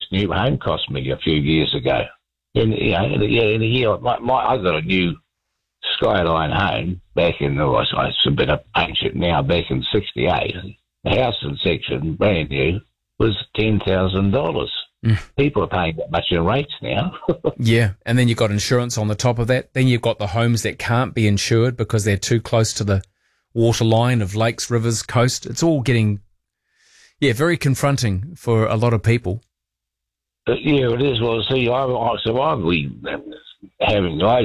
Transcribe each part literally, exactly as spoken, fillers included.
new home cost me a few years ago. In, you know, in, a, yeah, in a year, my, my, I got a new Skyline home back in, oh, it's a bit ancient now, back in sixty-eight. The house in section, brand new, was ten thousand dollars. Mm. People are paying that much in rates now. Yeah, and then you've got insurance on the top of that. Then you've got the homes that can't be insured because they're too close to the waterline of lakes, rivers, coast. It's all getting, yeah, very confronting for a lot of people. Uh, yeah, it is. Well, see, I, I so I we having I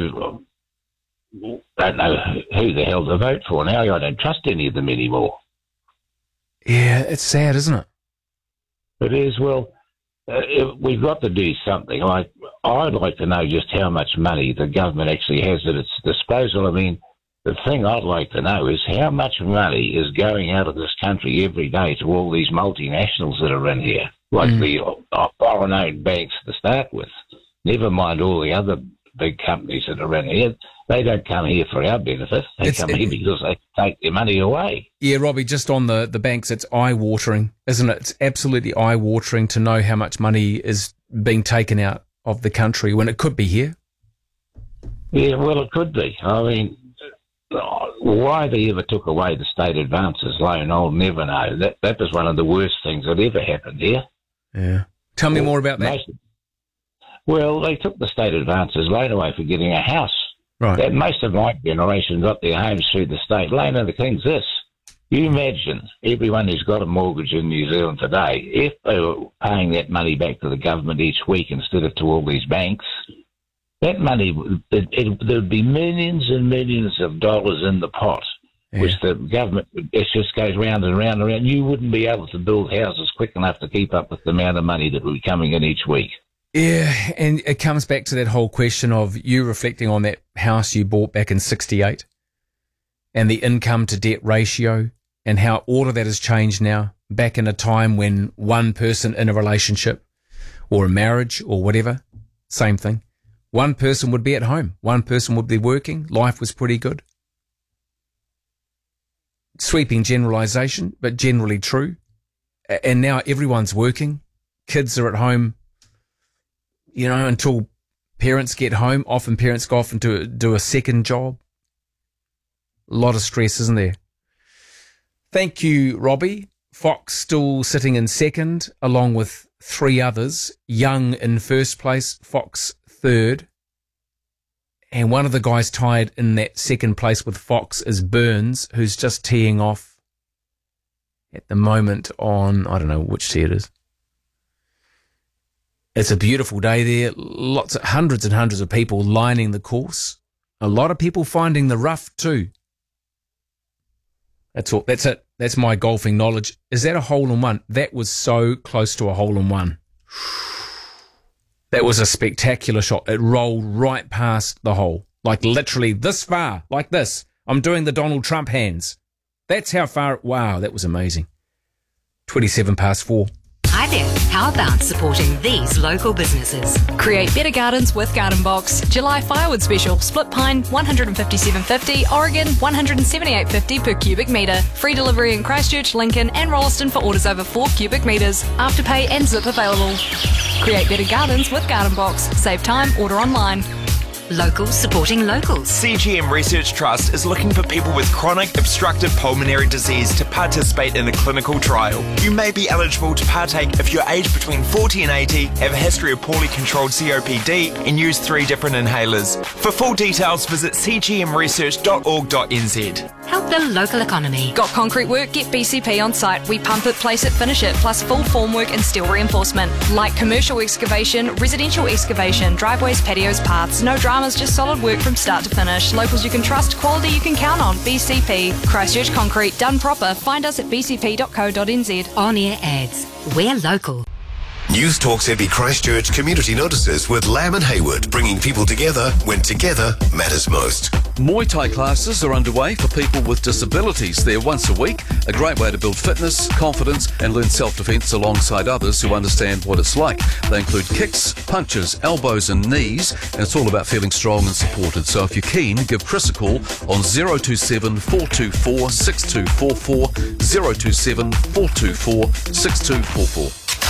don't know who the hell to vote for now. I don't trust any of them anymore. Yeah, it's sad, isn't it? It is. Well, uh, if we've got to do something. Like, I'd like to know just how much money the government actually has at its disposal. I mean, the thing I'd like to know is how much money is going out of this country every day to all these multinationals that are in here, like mm. the uh, foreign-owned banks to start with. Never mind all the other big companies that are in here. They don't come here for our benefit. They it's, come it, here because they take their money away. Yeah, Robbie, just on the, the banks, it's eye-watering, isn't it? It's absolutely eye-watering to know how much money is being taken out of the country when it could be here. Yeah, well, it could be. I mean, why they ever took away the state advances loan, I'll never know. That that was one of the worst things that ever happened here. Yeah. Tell me well, more about that. Most, well, they took the state advances loan away for getting a house. Right. That most of my generation got their homes through the state loan. And the thing's this. You imagine everyone who's got a mortgage in New Zealand today, if they were paying that money back to the government each week instead of to all these banks, that money, it, it, there would be millions and millions of dollars in the pot, yeah. which the government, it just goes round and round and round. You wouldn't be able to build houses quick enough to keep up with the amount of money that would be coming in each week. Yeah, and it comes back to that whole question of you reflecting on that house you bought back in sixty-eight and the income to debt ratio and how all of that has changed now, back in a time when one person in a relationship or a marriage or whatever, same thing. One person would be at home. One person would be working. Life was pretty good. Sweeping generalisation, but generally true. And now everyone's working. Kids are at home, you know, until parents get home. Often parents go off and do, do a second job. A lot of stress, isn't there? Thank you, Robbie. Fox still sitting in second, along with three others. Young in first place, Fox third. And one of the guys tied in that second place with Fox is Burns, who's just teeing off at the moment on, I don't know which tee it is. It's a beautiful day there. Lots of hundreds and hundreds of people lining the course. A lot of people finding the rough too. That's all. That's it. That's my golfing knowledge. Is that a hole in one? That was so close to a hole in one. That was a spectacular shot. It rolled right past the hole, like literally this far, like this. I'm doing the Donald Trump hands. That's how far. Wow, that was amazing. twenty-seven past four. Hi there. How about supporting these local businesses? Create better gardens with Garden Box. July firewood special. Split pine one hundred fifty-seven fifty, Oregon one hundred seventy-eight fifty per cubic metre. Free delivery in Christchurch, Lincoln and Rolleston for orders over four cubic metres. Afterpay and zip available. Create better gardens with Garden Box. Save time. Order online. Locals supporting locals. C G M Research Trust is looking for people with chronic obstructive pulmonary disease to participate in a clinical trial. You may be eligible to partake if you're aged between forty and eighty, have a history of poorly controlled C O P D, and use three different inhalers. For full details, visit c g m research dot org dot n z. Help the local economy. Got concrete work? Get B C P on site. We pump it, place it, finish it, plus full formwork and steel reinforcement. Like commercial excavation, residential excavation, driveways, patios, paths. No dramas, just solid work from start to finish. Locals you can trust, quality you can count on. B C P. Christchurch Concrete, done proper. Find us at b c p dot co dot n z. On-air ads. We're local. News Talk's Happy Christchurch community notices with Lamb and Hayward, bringing people together when together matters most. Muay Thai classes are underway for people with disabilities. They're once a week, a great way to build fitness, confidence and learn self-defence alongside others who understand what it's like. They include kicks, punches, elbows and knees, and it's all about feeling strong and supported. So if you're keen, give Chris a call on zero two seven, four two four, six two four four, zero two seven, four two four, six two four four.